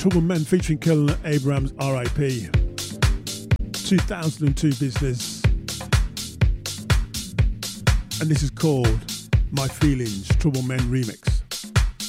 Trouble Men featuring Kellan Abrams, R.I.P. 2002 business. And this is called My Feelings, Trouble Men remix.